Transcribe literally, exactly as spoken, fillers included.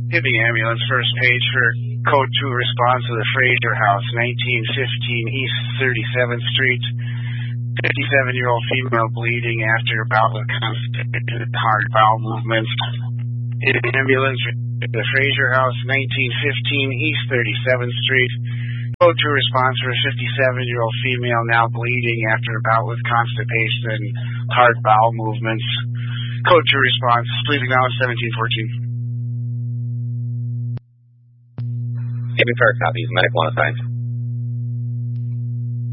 Hibbing ambulance, first page for code two response to the Fraser House, nineteen fifteen East thirty-seventh Street. fifty-seven-year-old female bleeding after bout with constant hard bowel movements. Hibbing ambulance, the Fraser House, nineteen fifteen East thirty-seventh Street. Code two response for a fifty-seven-year-old female now bleeding after a bout with constipation and hard bowel movements. Code two response, please acknowledge seventeen fourteen. Hibbing Park copies, medical unassigned.